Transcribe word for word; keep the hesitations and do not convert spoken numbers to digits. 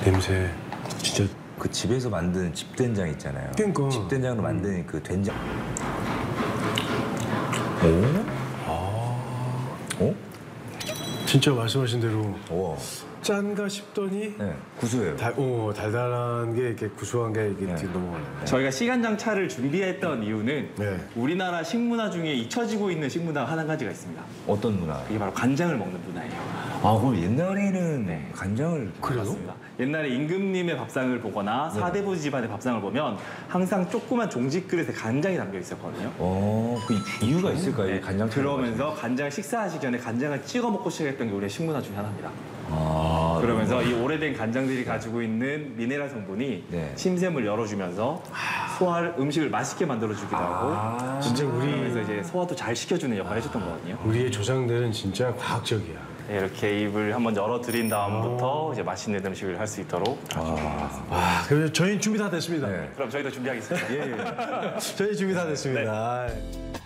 냄새 진짜. 그 집에서 만드는 집된장 있잖아요. 그러니까. 집된장으로 만드는 그 된장. 오? 아. 어? 진짜 말씀하신 대로 오. 짠가 싶더니 네, 구수해요. 달, 오, 달달한 게 이렇게 구수한 게 이게 네. 넘어가요. 저희가 시간장차를 준비했던 이유는 네. 우리나라 식문화 중에 잊혀지고 있는 식문화가 한 가지가 있습니다. 어떤 문화? 그게 바로 간장을 먹는 문화예요. 아, 그럼 옛날에는 간장을 그래요? 맞습니다. 옛날에 임금님의 밥상을 보거나 네. 사대부 집안의 밥상을 보면 항상 조그만 종직 그릇에 간장이 담겨 있었거든요. 어, 그 이유가 있을까요? 네, 이 간장 그러면서 간장 식사하시기 전에 간장을 찍어 먹고 시작했던 게 우리의 식문화 중에 하나입니다. 아, 그러면서 이 오래된 간장들이 가지고 있는 미네랄 성분이 네. 침샘을 열어주면서 소화 음식을 맛있게 만들어주기도 하고 아, 진짜 우리 그러면서 이제 소화도 잘 시켜주는 역할을 해줬던 거거든요. 우리의 조상들은 진짜 과학적이야. 네, 이렇게 입을 한번 열어드린 다음부터 이제 맛있는 음식을 할 수 있도록 와, 그래서 저희 준비 다 됐습니다. 네. 그럼 저희도 준비하겠습니다. 예, 예. 저희 준비 다 됐습니다.